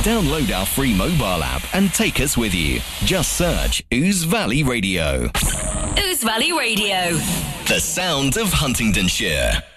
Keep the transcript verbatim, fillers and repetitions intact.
Download our free mobile app and take us with you. Just search Ouse Valley Radio. Ouse Valley Radio. The sound of Huntingdonshire.